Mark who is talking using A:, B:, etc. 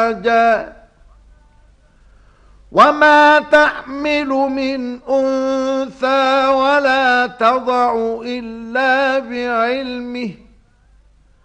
A: أفواجا وما تحمل من أنثى ولا تضع إلا بعلمه